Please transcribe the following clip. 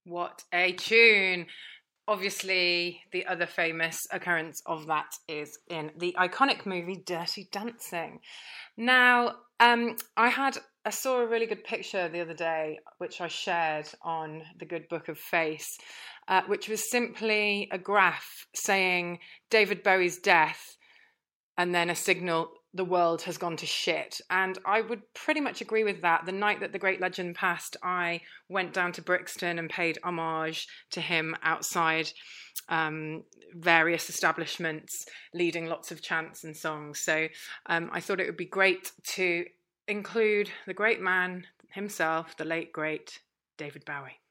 What a tune! Obviously, the other famous occurrence of that is in the iconic movie Dirty Dancing. Now, I saw a really good picture the other day, which I shared on the Good Book of Face, which was simply a graph saying David Bowie's death and then a signal the world has gone to shit. And I would pretty much agree with that. The night that the great legend passed, I went down to Brixton and paid homage to him outside various establishments, leading lots of chants and songs. So I thought it would be great to include the great man himself, the late, great David Bowie.